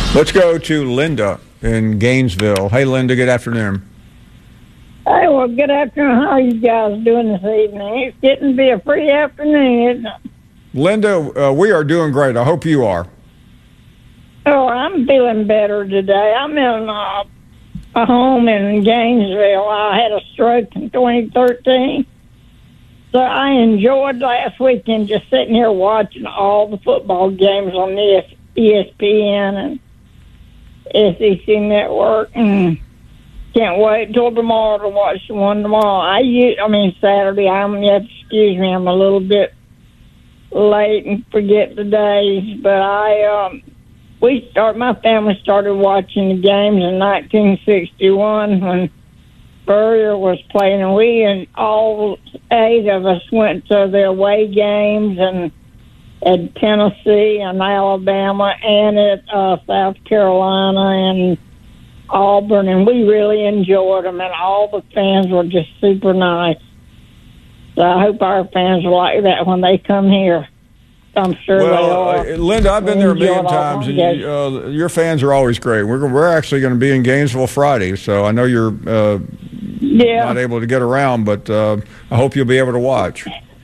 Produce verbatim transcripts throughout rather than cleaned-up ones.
Let's go to Linda in Gainesville. Hey, Linda, good afternoon. Hey, well, good afternoon. How are you guys doing this evening? It's getting to be a pretty afternoon, isn't it? Linda, uh, we are doing great. I hope you are. Oh, I'm feeling better today. I'm in uh, a home in Gainesville. I had a stroke in twenty thirteen. So I enjoyed last weekend just sitting here watching all the football games on the E S P N and S E C Network. And can't wait till tomorrow to watch the one tomorrow. I, use, I mean, Saturday. I'm, you have to excuse me, I'm a little bit late and forget the days. But I, um, we start, my family started watching the games in nineteen sixty-one when Spurrier was playing, and we and all eight of us went to the away games and at Tennessee and Alabama and at uh, South Carolina and Auburn, and we really enjoyed them, and all the fans were just super nice. So I hope our fans are like that when they come here. I'm sure well, they are. Uh, Linda, I've been there a million times, and you, uh, your fans are always great. We're we're actually going to be in Gainesville Friday, so I know you're uh, yeah. not able to get around, but uh, I hope you'll be able to watch.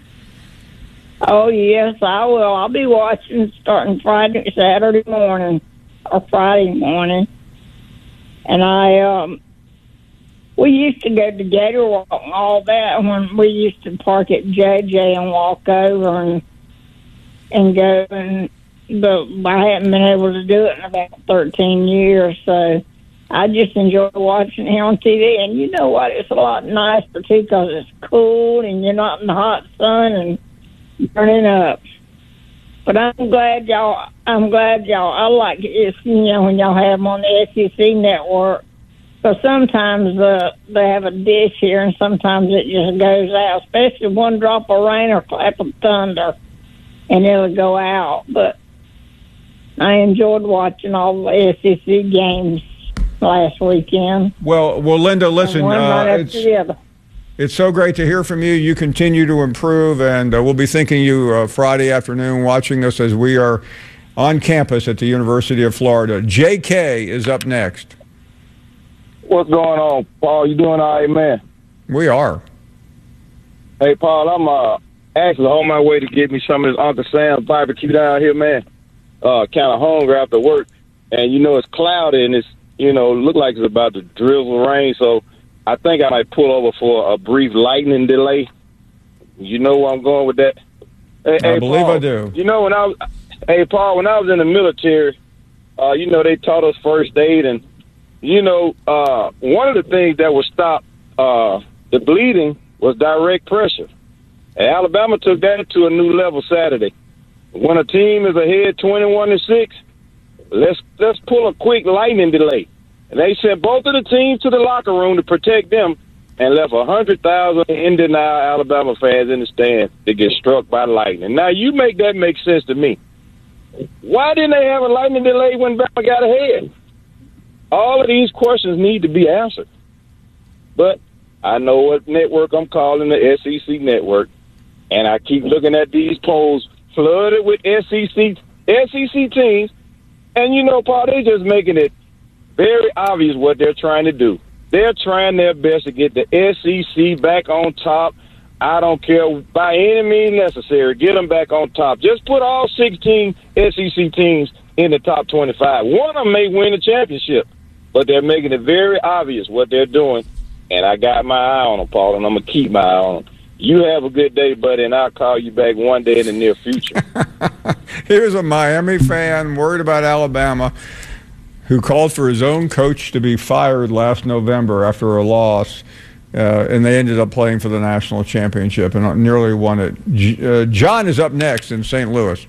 Oh, yes, I will. I'll be watching starting Friday, Saturday morning, or Friday morning. And I, um, we used to go to Gator Walk and all that when we used to park at J J and walk over and and go. And but I haven't been able to do it in about thirteen years, so I just enjoy watching it on T V. And you know what? It's a lot nicer too because it's cool and you're not in the hot sun and burning up. But I'm glad y'all, I'm glad y'all, I like it, you know, when y'all have them on the S E C network. Because sometimes uh, they have a dish here and sometimes it just goes out, especially one drop of rain or clap of thunder, and it'll go out. But I enjoyed watching all the S E C games last weekend. Well, well, Linda, listen, one uh, right it's, after the other. It's so great to hear from you. You continue to improve, and uh, we'll be thinking you uh, Friday afternoon watching us as we are on campus at the University of Florida. J K is up next. What's going on, Paul? You doing all right, man? We are. Hey, Paul, I'm uh, actually on my way to get me some of this Uncle Sam's barbecue down here, man. Uh, kind of hungry after work, and you know it's cloudy and it's you know look like it's about to drizzle rain, so I think I might pull over for a brief lightning delay. You know where I'm going with that? Hey, I hey, believe Paul, I do. You know, when I was, hey, Paul, when I was in the military, uh, you know, they taught us first aid. And, you know, uh, one of the things that would stop uh, the bleeding was direct pressure. And Alabama took that to a new level Saturday. When a team is ahead twenty-one to six, let's, let's pull a quick lightning delay. And they sent both of the teams to the locker room to protect them and left one hundred thousand in denial Alabama fans in the stand to get struck by lightning. Now, you make that make sense to me. Why didn't they have a lightning delay when Bama got ahead? All of these questions need to be answered. But I know what network I'm calling the S E C network, and I keep looking at these polls flooded with S E C S E C teams, and, you know, Paul, they just making it very obvious what they're trying to do. They're trying their best to get the S E C back on top. I don't care by any means necessary. Get them back on top. Just put all sixteen S E C teams in the top twenty-five. One of them may win the championship, but they're making it very obvious what they're doing. And I got my eye on them, Paul, and I'm going to keep my eye on them. You have a good day, buddy, and I'll call you back one day in the near future. Here's a Miami fan worried about Alabama, who called for his own coach to be fired last November after a loss, uh, and they ended up playing for the national championship and nearly won it. J- uh, John is up next in Saint Louis.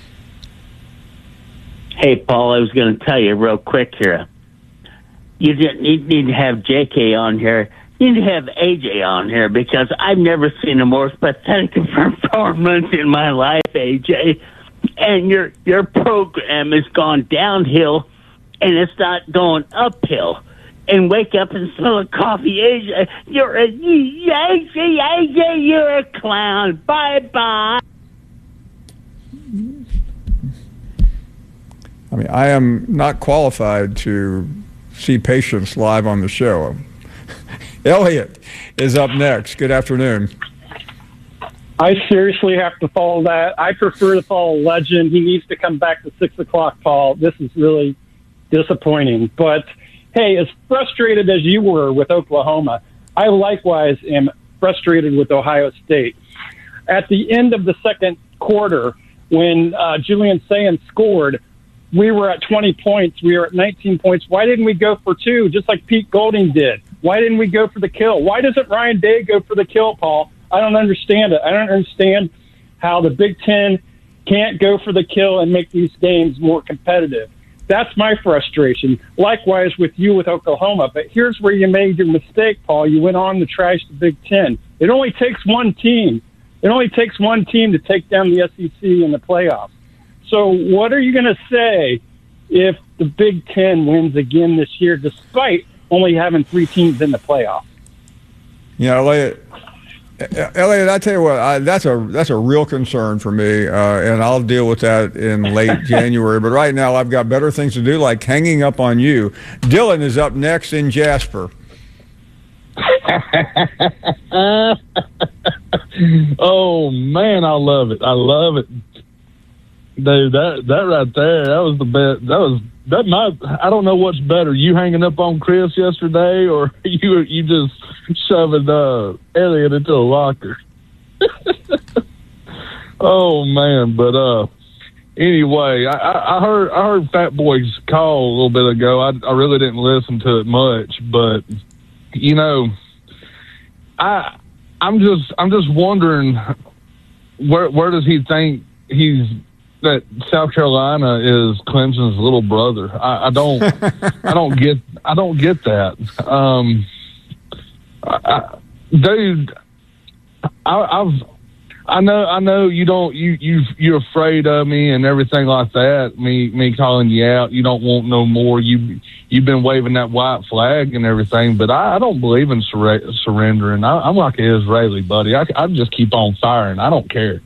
Hey, Paul, I was going to tell you real quick here. You didn't need, need to have J K on here. You need to have A J on here because I've never seen a more pathetic performance in my life, A J. And your your program has gone downhill, and it's not going uphill. And wake up and smell a coffee. A J, you're a A J, A J, you're a clown. Bye bye. I mean, I am not qualified to see patients live on the show. Elliot is up next. Good afternoon. I seriously have to follow that. I prefer to follow Legend. He needs to come back to six o'clock, Paul. This is really disappointing. But, hey, as frustrated as you were with Oklahoma, I likewise am frustrated with Ohio State. At the end of the second quarter, when uh, Julian Sayin scored, we were at twenty points. We were at nineteen points. Why didn't we go for two, just like Pete Golding did? Why didn't we go for the kill? Why doesn't Ryan Day go for the kill, Paul? I don't understand it. I don't understand how the Big Ten can't go for the kill and make these games more competitive. That's my frustration. Likewise with you with Oklahoma. But here's where you made your mistake, Paul. You went on to trash the Big Ten. It only takes one team. It only takes one team to take down the S E C in the playoffs. So what are you going to say if the Big Ten wins again this year, despite only having three teams in the playoffs? Yeah, Elliot, Elliot, I tell you what, I, that's a that's a real concern for me, uh, and I'll deal with that in late January. But right now, I've got better things to do, like hanging up on you. Dylan is up next in Jasper. Oh man, I love it. I love it, dude. That that right there, that was the best. That was that. Might I don't know what's better, you hanging up on Chris yesterday, or you you just shoving uh, Elliot into a locker. Oh man, but uh, anyway, I, I, I heard I heard Fat Boy's call a little bit ago. I I really didn't listen to it much, but you know, I I'm just I'm just wondering where where does he think he's that South Carolina is Clemson's little brother? I, I don't I don't get I don't get that. Um, I, I, dude, I, I've I know I know you don't you you you're afraid of me and everything like that. Me me calling you out. You don't want no more. You you've been waving that white flag and everything, but I, I don't believe in sur- surrendering. I, I'm like an Israeli, buddy. I I just keep on firing. I don't care.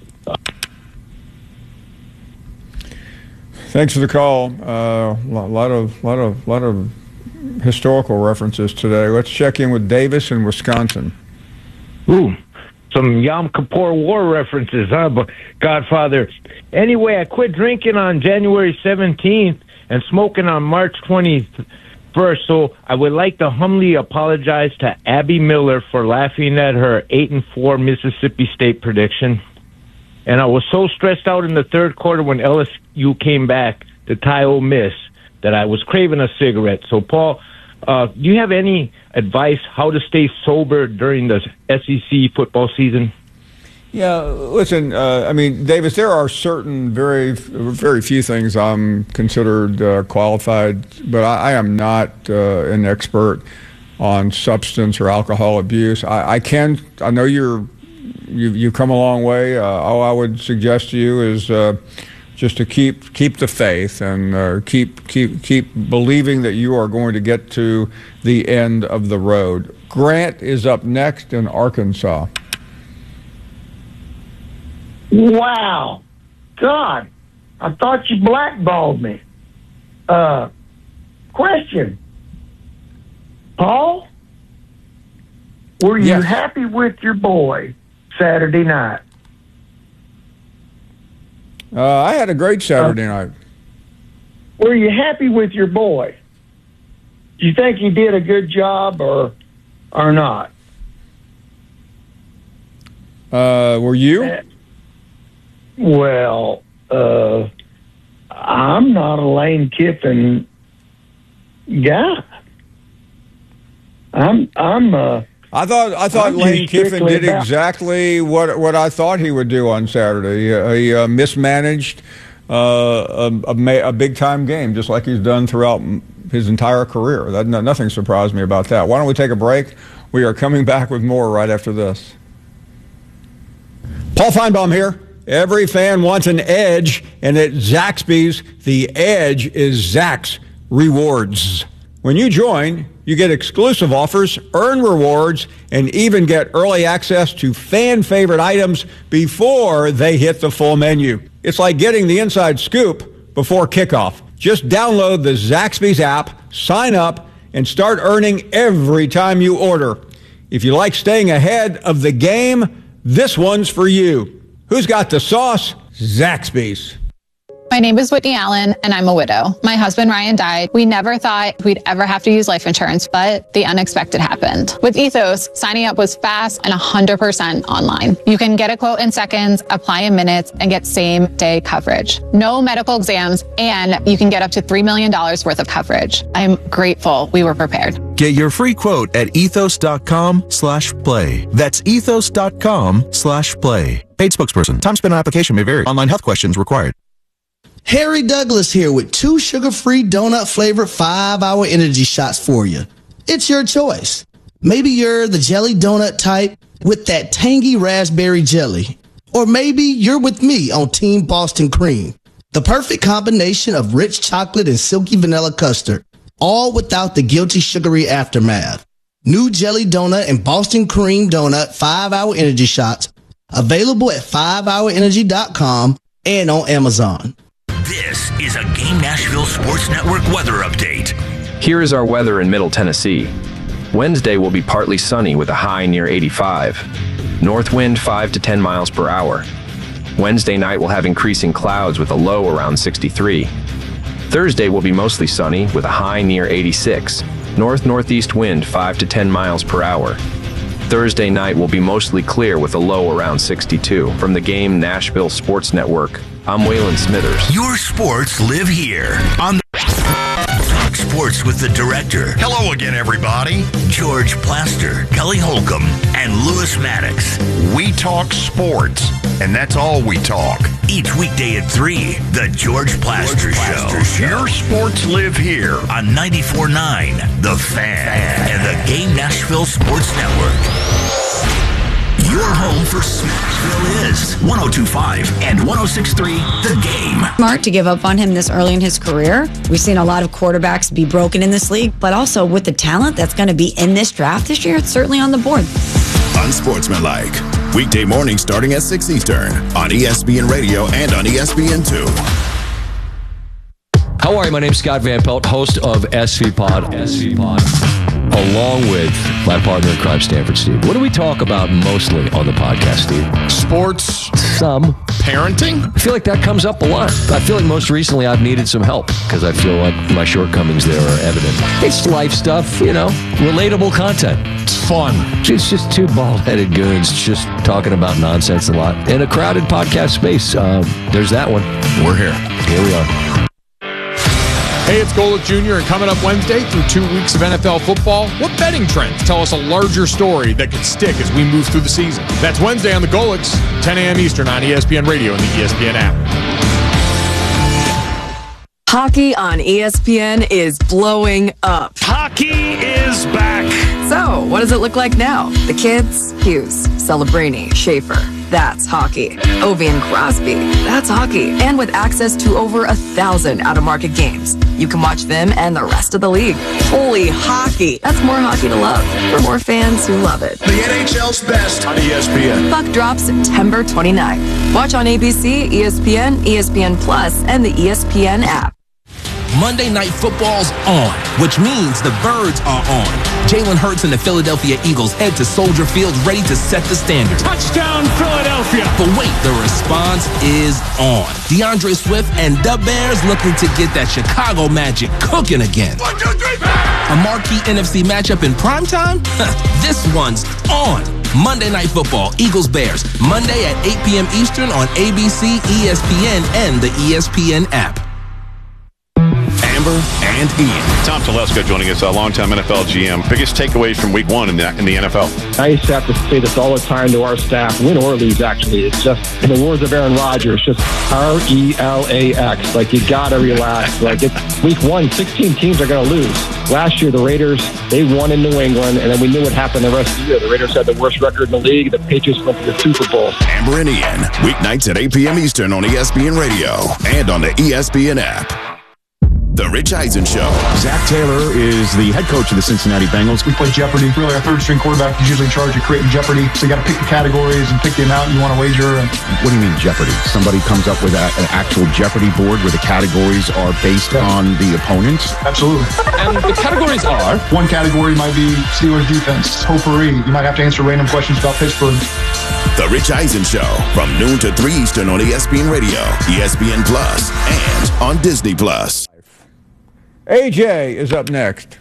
Thanks for the call. A uh, lot of lot of lot of historical references today. Let's check in with Davis in Wisconsin. Ooh, some Yom Kippur War references, huh, Godfather? Anyway, I quit drinking on January seventeenth and smoking on March twenty-first, so I would like to humbly apologize to Abby Miller for laughing at her eight and four Mississippi State prediction. And I was so stressed out in the third quarter when L S U came back to tie Ole Miss that I was craving a cigarette. So, Paul, uh, do you have any advice how to stay sober during the S E C football season? Yeah, listen, uh, I mean, Davis, there are certain very, very few things I'm considered uh, qualified, but I, I am not uh, an expert on substance or alcohol abuse. I, I can, I know you're, you've, you've come a long way. Uh, all I would suggest to you is uh, just to keep keep the faith and uh, keep keep keep believing that you are going to get to the end of the road. Grant is up next in Arkansas. Wow. God, I thought you blackballed me. Uh, question. Paul, were you Yes. happy with your boy Saturday night? Uh, I had a great Saturday uh, night. Were you happy with your boy? Do you think he did a good job or or not? Uh, were you? Uh, well, uh, I'm not a Lane Kiffin guy. I'm I'm uh I thought I thought I'm Lane Kiffin strictly did about- exactly what what I thought he would do on Saturday. He, he uh, mismanaged uh, a, a, ma- a big time game, just like he's done throughout m- his entire career. That, no, nothing surprised me about that. Why don't we take a break? We are coming back with more right after this. Paul Feinbaum here. Every fan wants an edge, and at Zaxby's, the edge is Zax Rewards. When you join, you get exclusive offers, earn rewards, and even get early access to fan-favorite items before they hit the full menu. It's like getting the inside scoop before kickoff. Just download the Zaxby's app, sign up, and start earning every time you order. If you like staying ahead of the game, this one's for you. Who's got the sauce? Zaxby's. My name is Whitney Allen, and I'm a widow. My husband, Ryan, died. We never thought we'd ever have to use life insurance, but the unexpected happened. With Ethos, signing up was fast and one hundred percent online. You can get a quote in seconds, apply in minutes, and get same-day coverage. No medical exams, and you can get up to three million dollars worth of coverage. I'm grateful we were prepared. Get your free quote at ethos.com slash play. That's ethos.com slash play. Paid spokesperson. Time spent on application may vary. Online health questions required. Harry Douglas here with two sugar-free donut-flavored five-hour energy shots for you. It's your choice. Maybe you're the jelly donut type with that tangy raspberry jelly. Or maybe you're with me on Team Boston Cream. The perfect combination of rich chocolate and silky vanilla custard, all without the guilty sugary aftermath. New jelly donut and Boston Cream donut five-hour energy shots available at five hour energy dot com and on Amazon. This is a Game Nashville Sports Network weather update. Here is our weather in Middle Tennessee. Wednesday will be partly sunny with a high near eighty-five. North wind five to ten miles per hour. Wednesday night will have increasing clouds with a low around sixty-three. Thursday will be mostly sunny with a high near eighty-six. North-northeast wind five to ten miles per hour. Thursday night will be mostly clear with a low around sixty-two. From the Game Nashville Sports Network, I'm Waylon Smithers. Your sports live here on the Talk Sports with the director. Hello again, everybody. George Plaster, Kelly Holcomb, and Lewis Maddox. We talk sports, and that's all we talk. Each weekday at three, the George Plaster, George Plaster Show. Show. Your sports live here on ninety-four point nine, The Fan, and the Game Nashville Sports Network. Your home for Smashville is one oh two point five and one oh six point three The Game. Smart to give up on him this early in his career. We've seen a lot of quarterbacks be broken in this league, but also with the talent that's going to be in this draft this year, it's certainly on the board. Unsportsmanlike. Weekday morning starting at six Eastern on E S P N Radio and on E S P N two. How are you? My name's Scott Van Pelt, host of S V Pod. S V Pod. Along with my partner in crime, Stanford Steve. What do we talk about mostly on the podcast, Steve? Sports. Some. Parenting. I feel like that comes up a lot. I feel like most recently I've needed some help because I feel like my shortcomings there are evident. It's life stuff, you know, relatable content. It's fun. It's just two bald-headed goons just talking about nonsense a lot. In a crowded podcast space, uh, there's that one. We're here. Here we are. Hey, it's Golic Junior, and coming up Wednesday through two weeks of N F L football, what betting trends tell us a larger story that could stick as we move through the season? That's Wednesday on the Golics, ten a.m. Eastern on E S P N Radio and the E S P N app. Hockey on E S P N is blowing up. Hockey is back. So, what does it look like now? The kids? Hughes, Celebrini, Schaefer. That's hockey. Ovi and Crosby. That's hockey. And with access to over a thousand out-of-market games, you can watch them and the rest of the league. Holy hockey. That's more hockey to love for more fans who love it. The N H L's best on E S P N. Puck drops September twenty-ninth. Watch on A B C, E S P N, E S P N Plus, and the E S P N app. Monday Night Football's on, which means the Birds are on. Jalen Hurts and the Philadelphia Eagles head to Soldier Field ready to set the standard. Touchdown, Philadelphia! But wait, the response is on. DeAndre Swift and the Bears looking to get that Chicago magic cooking again. One, two, three, Bears! A marquee N F C matchup in primetime? This one's on. Monday Night Football, Eagles-Bears, Monday at eight p.m. Eastern on A B C, E S P N, and the E S P N app. Amber and Ian. Tom Telesco joining us, a longtime N F L G M. Biggest takeaways from week one in the, in the N F L? I used to have to say this all the time to our staff, win or lose, actually. It's just, in the words of Aaron Rodgers, just R E L A X. Like, you got to relax. Like, it's week one, sixteen teams are going to lose. Last year, the Raiders, they won in New England, and then we knew what happened the rest of the year. The Raiders had the worst record in the league. The Patriots went to the Super Bowl. Amber and Ian, weeknights at eight p.m. Eastern on E S P N Radio and on the E S P N app. The Rich Eisen Show. Zach Taylor is the head coach of the Cincinnati Bengals. We play Jeopardy. Really, our third-string quarterback is usually in charge of creating Jeopardy. So you got to pick the categories and pick the amount you want to wager. And what do you mean Jeopardy? Somebody comes up with a, an actual Jeopardy board where the categories are based yeah. on the opponents? Absolutely. And the categories are? One category might be Steelers defense. Potpourri. You might have to answer random questions about Pittsburgh. The Rich Eisen Show from noon to three Eastern on E S P N Radio, E S P N Plus, and on Disney Plus. A J is up next.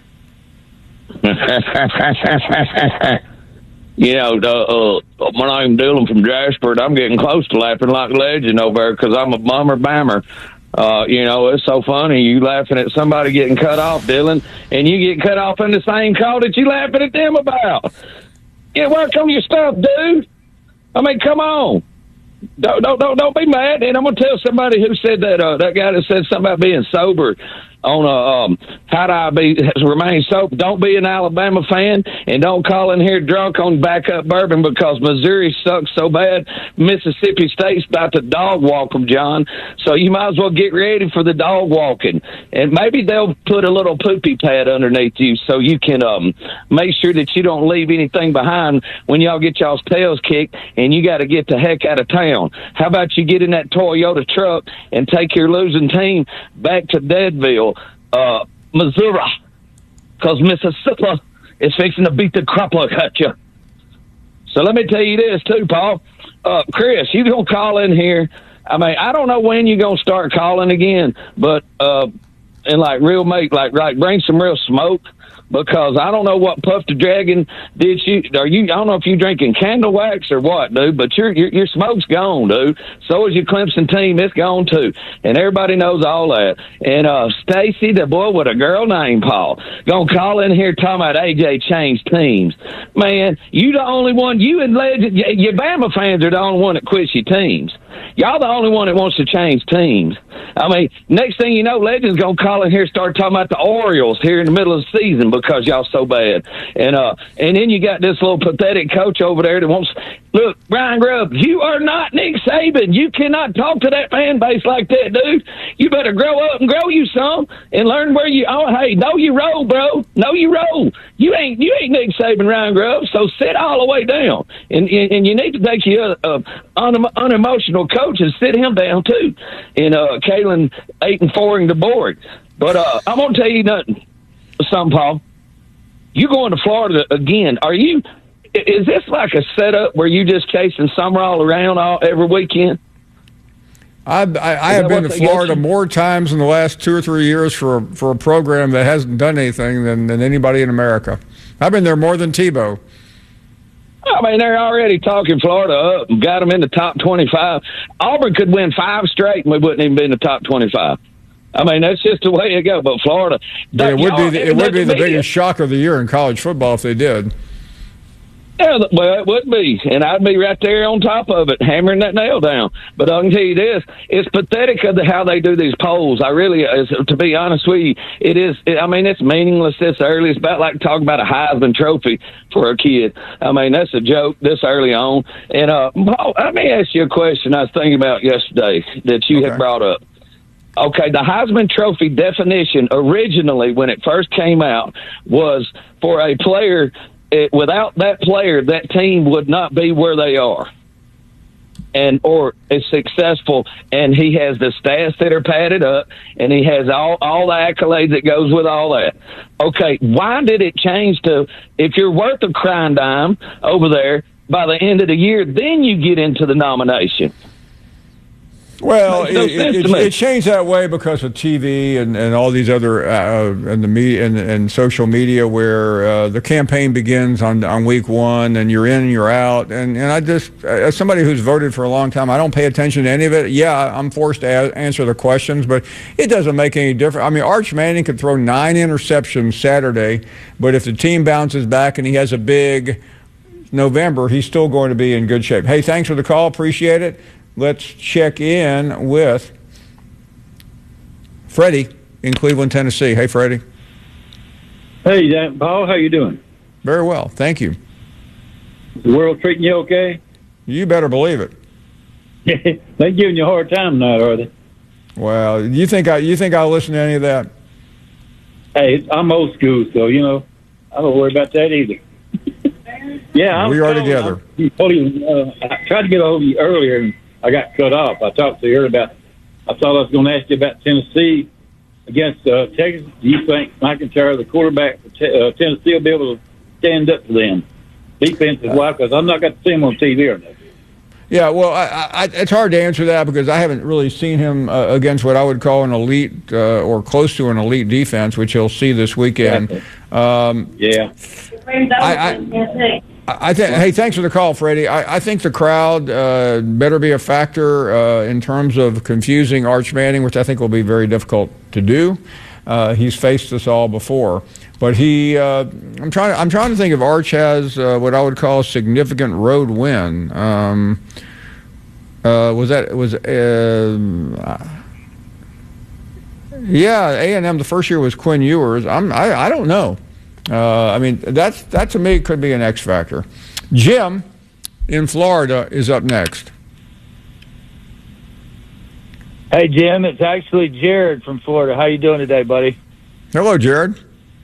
You know, uh, uh, when I'm Dylan from Jasper, I'm getting close to laughing like a legend over there because I'm a bummer bammer. Uh, you know, it's so funny. You laughing at somebody getting cut off, Dylan, and you get cut off in the same call that you laughing at them about. Yeah, work on your stuff, dude. I mean, come on. Don't, don't, don't, don't be mad. And I'm going to tell somebody who said that, uh, that guy that said something about being sober on a, um, how do I be, remain sober? Don't be an Alabama fan and don't call in here drunk on backup bourbon because Missouri sucks so bad. Mississippi State's about to dog walk them, John. So you might as well get ready for the dog walking. And maybe they'll put a little poopy pad underneath you so you can, um, make sure that you don't leave anything behind when y'all get y'all's tails kicked and you got to get the heck out of town. How about you get in that Toyota truck and take your losing team back to Deadville, Uh, Missouri, because Mississippi is fixing to beat the crap out of you. So let me tell you this, too, Paul. Uh, Chris, you going to call in here. I mean, I don't know when you're going to start calling again, but, uh, and like real make, like, like bring some real smoke. Because I don't know what Puff the Dragon did you. Are you? I don't know if you drinking candle wax or what, dude. But your your, your smoke's gone, dude. So is your Clemson team. It's gone too, and everybody knows all that. And uh, Stacy, the boy with a girl named Paul, gonna call in here talking about A J changed teams. Man, you the only one. You and Legend, your Bama fans are the only one that quits your teams. Y'all the only one that wants to change teams. I mean, next thing you know, Legend's going to call in here and start talking about the Orioles here in the middle of the season because y'all so bad. And uh, and then you got this little pathetic coach over there that wants, look, Brian Grubb, you are not Nick Saban. You cannot talk to that fan base like that, dude. You better grow up and grow you some and learn where you, oh, hey, know you roll, bro. Know you roll. You ain't you ain't Nick Saban, Ryan Grubb, so sit all the way down. And and, and you need to take your uh, un- unemotional coach and sit him down, too. And uh, Kalen eight and four-ing the board. But uh, I'm going to tell you nothing, something, Paul. You going to Florida again. Are you, is this like a setup where you just chasing Summerall around all every weekend? I, I, I have been to Florida more times in the last two or three years for a, for a program that hasn't done anything than, than anybody in America. I've been there more than Tebow. I mean, they're already talking Florida up and got them in the top twenty-five. Auburn could win five straight and we wouldn't even be in the top twenty-five. I mean, that's just the way it goes. But Florida, yeah, it would be the, it would be the biggest shock of the year in college football if they did. Yeah, well, it would be, and I'd be right there on top of it, hammering that nail down. But I can tell you this: it's pathetic of the, how they do these polls. I really, is, to be honest with you, it is. I mean, it's meaningless this early. It's about like talking about a Heisman Trophy for a kid. I mean, that's a joke this early on. And uh, Paul, let me ask you a question I was thinking about yesterday that you okay. had brought up. Okay, the Heisman Trophy definition originally, when it first came out, was for a player. It, without that player, that team would not be where they are, and or is successful. And he has the stats that are padded up, and he has all all the accolades that goes with all that. Okay, why did it change to if you're worth a crying dime over there by the end of the year, then you get into the nomination? Well, it, it, it, it changed that way because of T V and, and all these other uh, and the media and, and social media, where uh, the campaign begins on on week one, and you're in and you're out. And and I just, as somebody who's voted for a long time, I don't pay attention to any of it. Yeah, I'm forced to a- answer the questions, but it doesn't make any difference. I mean, Arch Manning could throw nine interceptions Saturday, but if the team bounces back and he has a big November, he's still going to be in good shape. Hey, thanks for the call. Appreciate it. Let's check in with Freddie in Cleveland, Tennessee. Hey, Freddie. Hey, Dan, Paul. How you doing? Very well, thank you. The world treating you okay? You better believe it. They giving you a hard time tonight, are they? Well, you think I you think I'll listen to any of that? Hey, I'm old school, so, you know, I don't worry about that either. Yeah, I'm we are calling, together. I'm, you, uh, I tried to get a hold of you earlier, and I got cut off. I talked to you earlier about, I thought I was going to ask you about Tennessee against uh, Texas. Do you think McIntyre, the quarterback for te- uh, Tennessee, will be able to stand up to them defensive-wise? Because I'm not going to see him on T V or nothing. Yeah, well, I, I, it's hard to answer that because I haven't really seen him uh, against what I would call an elite uh, or close to an elite defense, which he'll see this weekend. Um, yeah. I, I, I think. Hey, thanks for the call, Freddie. I, I think the crowd uh, better be a factor uh, in terms of confusing Arch Manning, which I think will be very difficult to do. Uh, he's faced us all before. But he, uh, I'm trying. I'm trying to think if Arch has uh, what I would call a significant road win. Um, uh, was that was? Uh, yeah, A and M. The first year was Quinn Ewers. I'm. I, I don't know. Uh, I mean, that's that to me could be an X factor. Jim in Florida is up next. Hey, Jim. It's actually Jared from Florida. How you doing today, buddy? Hello, Jared.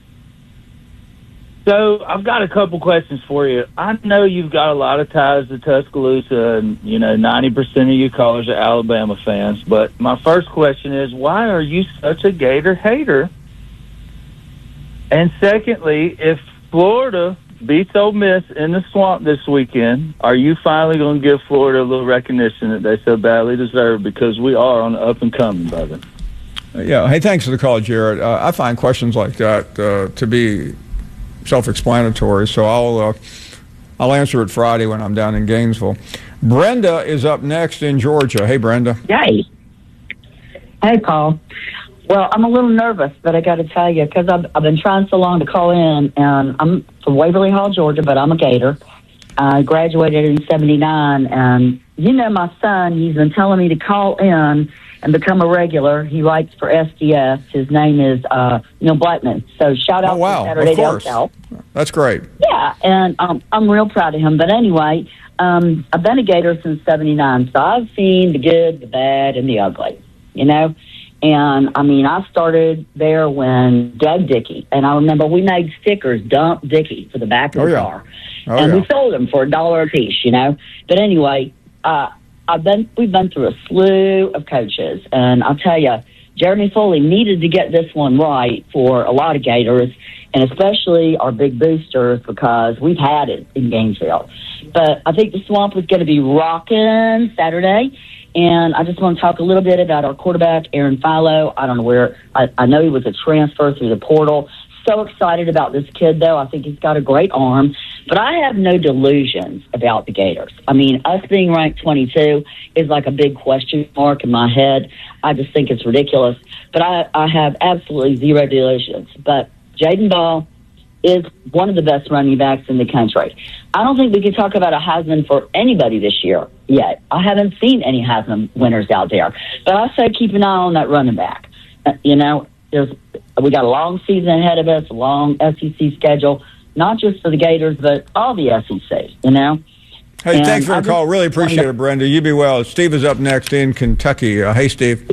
So I've got a couple questions for you. I know you've got a lot of ties to Tuscaloosa, and you know ninety percent of your callers are Alabama fans. But my first question is, why are you such a Gator hater? And secondly, if Florida beats Ole Miss in the Swamp this weekend, are you finally going to give Florida a little recognition that they so badly deserve? Because we are on the up and coming, brother. Yeah. Hey, thanks for the call, Jared. Uh, I find questions like that uh, to be self-explanatory, so I'll uh, I'll answer it Friday when I'm down in Gainesville. Brenda is up next in Georgia. Hey, Brenda. Hey. Hey, Paul. Well, I'm a little nervous, but I got to tell you, because I've, I've been trying so long to call in, and I'm from Waverly Hall, Georgia, but I'm a Gator. I graduated in seventy-nine, and you know my son, he's been telling me to call in and become a regular. He writes for S D S. His name is uh, Neil Blackman. So shout out oh, wow. to Saturday of course. Down South. That's great. Yeah, and um, I'm real proud of him. But anyway, um, I've been a Gator since seventy-nine, so I've seen the good, the bad, and the ugly, you know? And, I mean, I started there when Doug Dickey, and I remember we made stickers, Dump Dickey, for the back of oh, the yeah. car. Oh, and yeah. we sold them for a dollar a piece, you know? But anyway, uh, I've been, we've been through a slew of coaches, and I'll tell you, Jeremy Foley needed to get this one right for a lot of Gators, and especially our big boosters, because we've had it in Gainesville. But I think the Swamp was going to be rocking Saturday, and I just want to talk a little bit about our quarterback, Aaron Philo. I don't know where, I, I know he was a transfer through the portal. So excited about this kid, though. I think he's got a great arm. But I have no delusions about the Gators. I mean, us being ranked twenty-two is like a big question mark in my head. I just think it's ridiculous. But I, I have absolutely zero delusions. But Jaden Ball is one of the best running backs in the country. I don't think we can talk about a Heisman for anybody this year yet. I haven't seen any Heisman winners out there. But I say keep an eye on that running back. Uh, you know, there's we got a long season ahead of us, a long S E C schedule, not just for the Gators, but all the S E C, you know. Hey, and thanks for I the call. just, Really appreciate it, Brenda. You be well. Steve is up next in Kentucky. Uh, hey, Steve.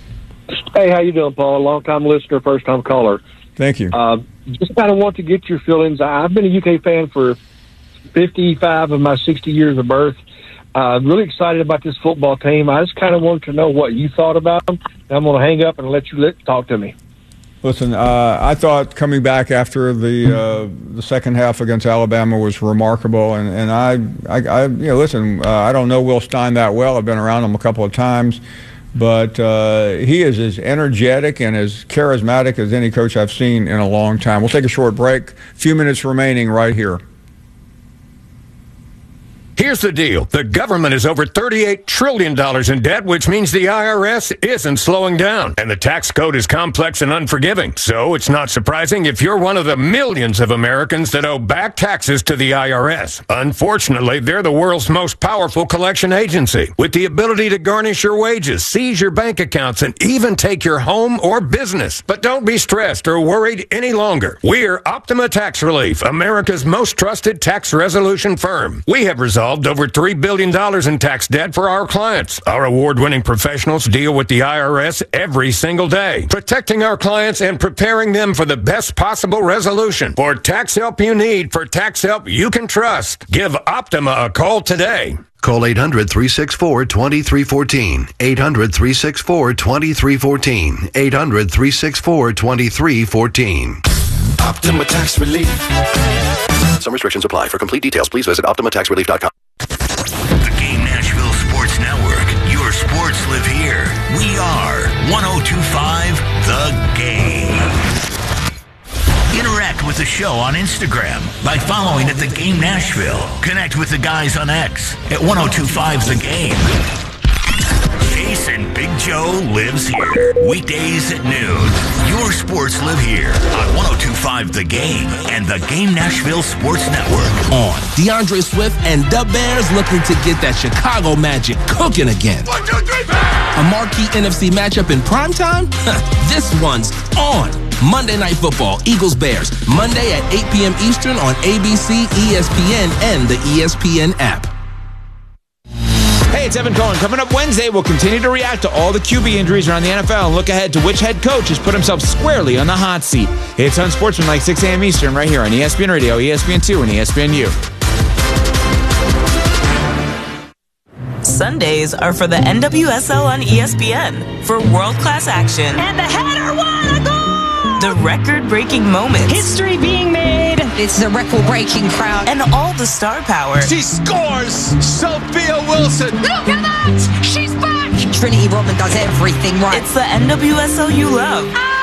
Hey, how you doing, Paul? Long-time listener, first-time caller. Thank you. Uh, just kind of want to get your feelings. I've been a U K fan for fifty-five of my sixty years of birth. Uh, really excited about this football team. I just kind of wanted to know what you thought about them. I'm going to hang up and let you let, talk to me. Listen, uh, I thought coming back after the uh, the second half against Alabama was remarkable, and and I, I, I you know, listen, uh, I don't know Will Stein that well. I've been around him a couple of times, but uh, he is as energetic and as charismatic as any coach I've seen in a long time. We'll take a short break. A few minutes remaining right here. Here's the deal. The government is over thirty-eight trillion dollars in debt, which means the I R S isn't slowing down. And the tax code is complex and unforgiving. So it's not surprising if you're one of the millions of Americans that owe back taxes to the I R S. Unfortunately, they're the world's most powerful collection agency, with the ability to garnish your wages, seize your bank accounts, and even take your home or business. But don't be stressed or worried any longer. We're Optima Tax Relief, America's most trusted tax resolution firm. We have resolved solved over three billion dollars in tax debt for our clients. Our award-winning professionals deal with the I R S every single day, protecting our clients and preparing them for the best possible resolution. For tax help you need, for tax help you can trust, give Optima a call today. Call eight hundred, three six four, two three one four. eight hundred, three six four, two three one four. eight hundred, three six four, two three one four. Optima Tax Relief. Some restrictions apply. For complete details, please visit optima tax relief dot com. The Game Nashville Sports Network. Your sports live here. We are one oh two point five The Game. Interact with the show on Instagram by following at The Game Nashville. Connect with the guys on X at one oh two point five The Game. Jason Big Joe lives here. Weekdays at noon. Your sports live here on one oh two point five The Game and the Game Nashville Sports Network. On DeAndre Swift and the Bears looking to get that Chicago Magic cooking again. One, two, three, bang! A marquee N F C matchup in primetime? This one's on. Monday Night Football, Eagles-Bears, Monday at eight p.m. Eastern on A B C, E S P N, and the E S P N app. Hey, it's Evan Cohen. Coming up Wednesday, we'll continue to react to all the Q B injuries around the N F L and look ahead to which head coach has put himself squarely on the hot seat. It's Unsportsmanlike, six a.m. Eastern, right here on E S P N Radio, E S P N two, and E S P N U. Sundays are for the N W S L on E S P N for world-class action. And the header won a goal! The record-breaking moments. History being made. It's a record-breaking crowd. And all the star power. She scores! Sophia Wilson! Look at that! She's back! Trinity Rodman does everything right. It's the N W S L you love.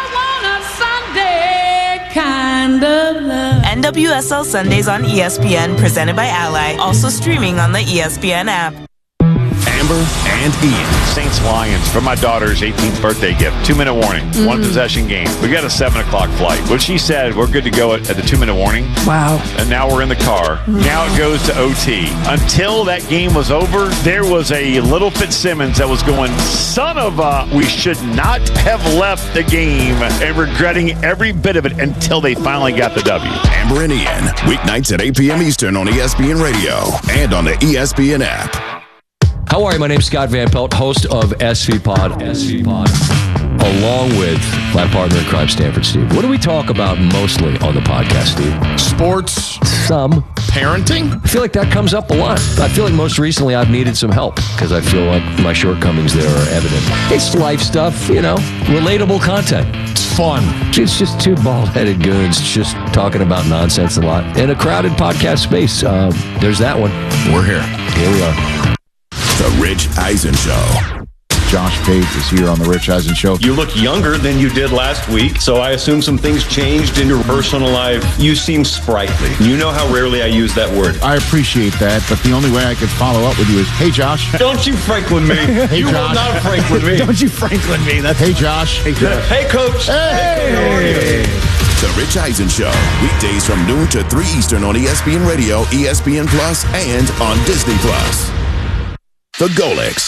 I want a Sunday kind of love. N W S L Sundays on E S P N, presented by Ally. Also streaming on the E S P N app. Amber and Ian. Saints Lions for my daughter's eighteenth birthday gift. Two minute warning. Mm-hmm. One possession game. We got a seven o'clock flight. But she said we're good to go at, at the two minute warning. Wow. And now we're in the car. Mm-hmm. Now it goes to O T. Until that game was over, there was a little Fitzsimmons that was going, son of a, we should not have left the game, and regretting every bit of it until they finally got the W. Amber and Ian. Weeknights at eight p.m. Eastern on E S P N Radio and on the E S P N app. How are you? My name's Scott Van Pelt, host of S V Pod, S V Pod, along with my partner in crime, Stanford Steve. What do we talk about mostly on the podcast, Steve? Sports. Some. Parenting. I feel like that comes up a lot. I feel like most recently I've needed some help because I feel like my shortcomings there are evident. It's life stuff, you know, relatable content. It's fun. It's just two bald-headed goons just talking about nonsense a lot in a crowded podcast space. Um, there's that one. We're here. Here we are. The Rich Eisen Show. Josh Page is here on the Rich Eisen Show. You look younger than you did last week, so I assume some things changed in your personal life. You seem sprightly. You know how rarely I use that word. I appreciate that, but the only way I could follow up with you is, hey, Josh. Don't you Franklin me. Hey, you Josh. will not Franklin me. Don't you Franklin me. That's hey, Josh. Hey, Josh. Hey, Coach. Hey. How are you? The Rich Eisen Show. Weekdays from noon to three Eastern on E S P N Radio, E S P N Plus, and on Disney Plus. The Golix.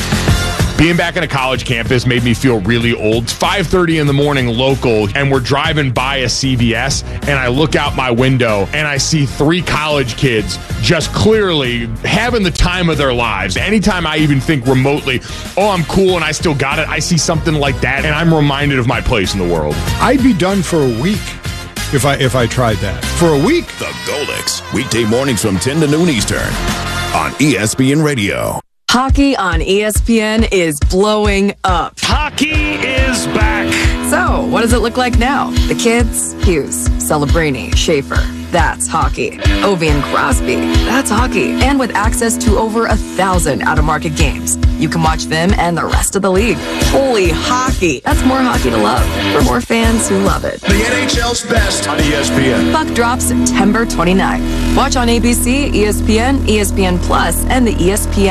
Being back on a college campus made me feel really old. It's five thirty in the morning local, and we're driving by a C V S, and I look out my window, and I see three college kids just clearly having the time of their lives. Anytime I even think remotely, oh, I'm cool and I still got it, I see something like that, and I'm reminded of my place in the world. I'd be done for a week if I if I tried that. For a week. The Golix. Weekday mornings from ten to noon Eastern on E S P N Radio. Hockey on E S P N is blowing up. Hockey is back. So, what does it look like now? The kids? Hughes, Celebrini, Schaefer. That's hockey. Ovi and Crosby. That's hockey. And with access to over a thousand out-of-market games, you can watch them and the rest of the league. Holy hockey. That's more hockey to love for more fans who love it. The N H L's best on E S P N. Puck drops September twenty-ninth. Watch on A B C, E S P N, E S P N Plus, and the E S P N